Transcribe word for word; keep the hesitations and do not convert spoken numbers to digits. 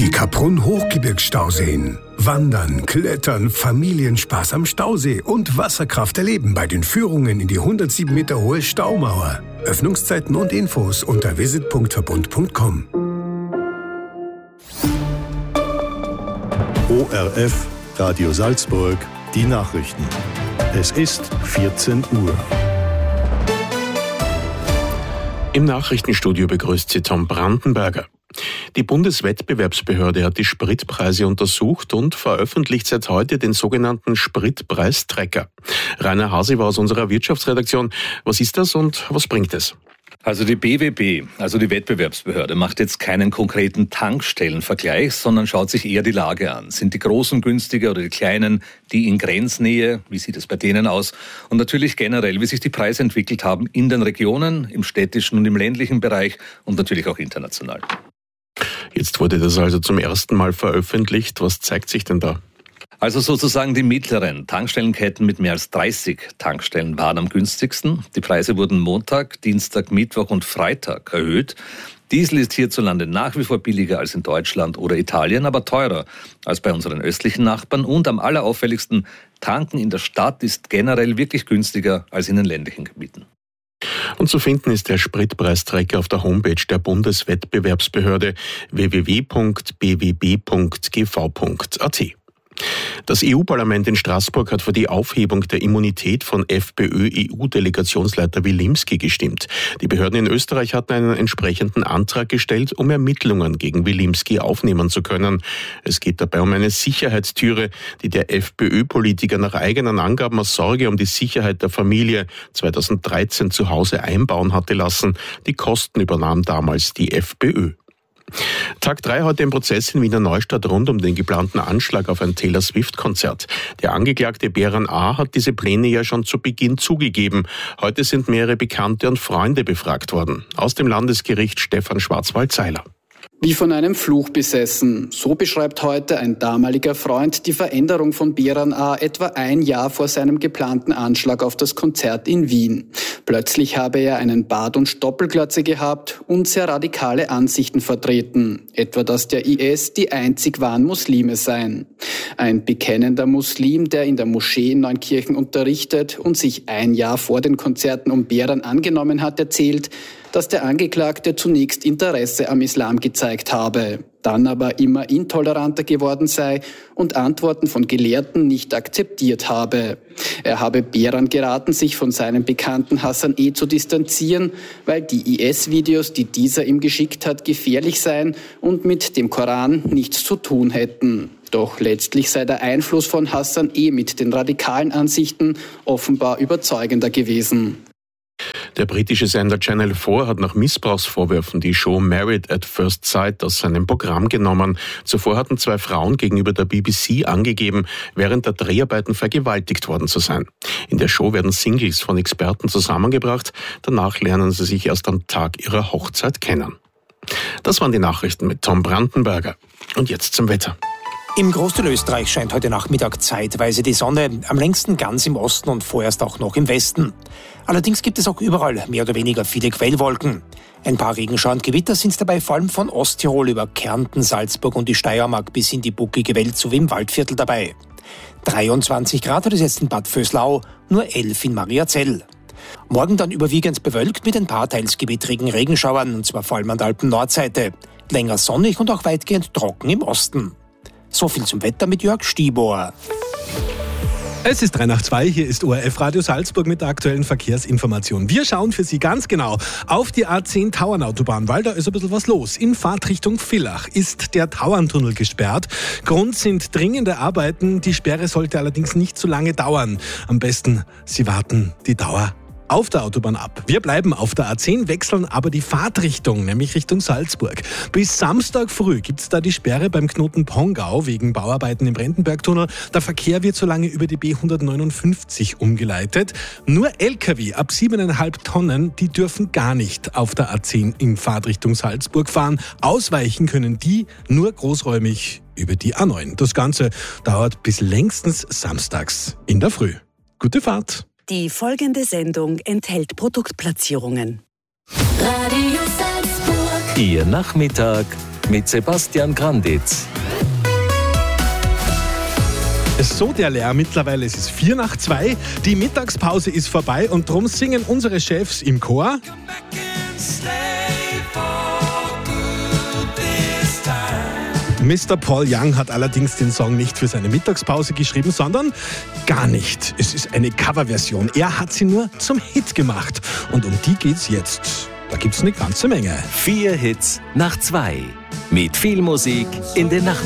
Die Kaprun-Hochgebirgsstauseen. Wandern, Klettern, Familienspaß am Stausee und Wasserkraft erleben bei den Führungen in die hundertsieben Meter hohe Staumauer. Öffnungszeiten und Infos unter visit punkt verbund punkt com. O R F, Radio Salzburg, die Nachrichten. Es ist vierzehn Uhr. Im Nachrichtenstudio begrüßt Sie Tom Brandenberger. Die Bundeswettbewerbsbehörde hat die Spritpreise untersucht und veröffentlicht seit heute den sogenannten Spritpreistracker. Rainer Hase war aus unserer Wirtschaftsredaktion. Was ist das und was bringt es? Also die B W B, also die Wettbewerbsbehörde, macht jetzt keinen konkreten Tankstellenvergleich, sondern schaut sich eher die Lage an. Sind die Großen günstiger oder die Kleinen, die in Grenznähe? Wie sieht es bei denen aus? Und natürlich generell, wie sich die Preise entwickelt haben in den Regionen, im städtischen und im ländlichen Bereich und natürlich auch international. Jetzt wurde das also zum ersten Mal veröffentlicht. Was zeigt sich denn da? Also sozusagen die mittleren Tankstellenketten mit mehr als dreißig Tankstellen waren am günstigsten. Die Preise wurden Montag, Dienstag, Mittwoch und Freitag erhöht. Diesel ist hierzulande nach wie vor billiger als in Deutschland oder Italien, aber teurer als bei unseren östlichen Nachbarn. Und am allerauffälligsten, Tanken in der Stadt ist generell wirklich günstiger als in den ländlichen Gebieten. Und zu finden ist der Spritpreistracker auf der Homepage der Bundeswettbewerbsbehörde w w w punkt b w b punkt g v punkt a t. Das E U-Parlament in Straßburg hat für die Aufhebung der Immunität von FPÖ-E U-Delegationsleiter Wilimski gestimmt. Die Behörden in Österreich hatten einen entsprechenden Antrag gestellt, um Ermittlungen gegen Wilimski aufnehmen zu können. Es geht dabei um eine Sicherheitstüre, die der FPÖ-Politiker nach eigenen Angaben aus Sorge um die Sicherheit der Familie zweitausenddreizehn zu Hause einbauen hatte lassen. Die Kosten übernahm damals die FPÖ. Tag drei heute im Prozess in Wiener Neustadt rund um den geplanten Anschlag auf ein Taylor Swift-Konzert. Der Angeklagte Beran A. hat diese Pläne ja schon zu Beginn zugegeben. Heute sind mehrere Bekannte und Freunde befragt worden. Aus dem Landesgericht Stefan Schwarzwald-Seiler. Wie von einem Fluch besessen. So beschreibt heute ein damaliger Freund die Veränderung von Beran A. etwa ein Jahr vor seinem geplanten Anschlag auf das Konzert in Wien. Plötzlich habe er einen Bart und Stoppelglatze gehabt und sehr radikale Ansichten vertreten. Etwa, dass der I S die einzig wahren Muslime seien. Ein bekennender Muslim, der in der Moschee in Neunkirchen unterrichtet und sich ein Jahr vor den Konzerten um Beran angenommen hat, erzählt, dass der Angeklagte zunächst Interesse am Islam gezeigt habe, dann aber immer intoleranter geworden sei und Antworten von Gelehrten nicht akzeptiert habe. Er habe Beran geraten, sich von seinem Bekannten Hassan E. zu distanzieren, weil die I S-Videos, die dieser ihm geschickt hat, gefährlich seien und mit dem Koran nichts zu tun hätten. Doch letztlich sei der Einfluss von Hassan E. mit den radikalen Ansichten offenbar überzeugender gewesen. Der britische Sender Channel vier hat nach Missbrauchsvorwürfen die Show Married at First Sight aus seinem Programm genommen. Zuvor hatten zwei Frauen gegenüber der B B C angegeben, während der Dreharbeiten vergewaltigt worden zu sein. In der Show werden Singles von Experten zusammengebracht. Danach lernen sie sich erst am Tag ihrer Hochzeit kennen. Das waren die Nachrichten mit Tom Brandenberger. Und jetzt zum Wetter. Im Großteil Österreich scheint heute Nachmittag zeitweise die Sonne, am längsten ganz im Osten und vorerst auch noch im Westen. Allerdings gibt es auch überall mehr oder weniger viele Quellwolken. Ein paar Regenschauer und Gewitter sind dabei vor allem von Osttirol über Kärnten, Salzburg und die Steiermark bis in die bucklige Welt sowie im Waldviertel dabei. dreiundzwanzig Grad hat es jetzt in Bad Vöslau, nur elf in Mariazell. Morgen dann überwiegend bewölkt mit ein paar teils gewittrigen Regenschauern, und zwar vor allem an der Alpen-Nordseite. Länger sonnig und auch weitgehend trocken im Osten. So viel zum Wetter mit Jörg Stiebohr. Es ist drei nach zwei, hier ist O R F Radio Salzburg mit der aktuellen Verkehrsinformation. Wir schauen für Sie ganz genau auf die A zehn Tauernautobahn, weil da ist ein bisschen was los. In Fahrtrichtung Villach ist der Tauerntunnel gesperrt. Grund sind dringende Arbeiten. Die Sperre sollte allerdings nicht zu lange dauern. Am besten, Sie warten die Dauer auf der Autobahn ab. Wir bleiben auf der A zehn, wechseln aber die Fahrtrichtung, nämlich Richtung Salzburg. Bis Samstag früh gibt es da die Sperre beim Knoten Pongau wegen Bauarbeiten im Brandenbergtunnel. Der Verkehr wird so lange über die B hundertneunundfünfzig umgeleitet. Nur L K W ab siebeneinhalb Tonnen, die dürfen gar nicht auf der A zehn in Fahrtrichtung Salzburg fahren. Ausweichen können die nur großräumig über die A neun. Das Ganze dauert bis längstens samstags in der Früh. Gute Fahrt! Die folgende Sendung enthält Produktplatzierungen. Radio Salzburg. Ihr Nachmittag mit Sebastian Granditz. Es ist so der Lärm mittlerweile, es ist vier nach zwei, die Mittagspause ist vorbei und drum singen unsere Chefs im Chor. Mister Paul Young hat allerdings den Song nicht für seine Mittagspause geschrieben, sondern gar nicht. Es ist eine Coverversion. Er hat sie nur zum Hit gemacht. Und um die geht's jetzt. Da gibt's eine ganze Menge. Vier Hits nach zwei. Mit viel Musik in den Nachmittagen.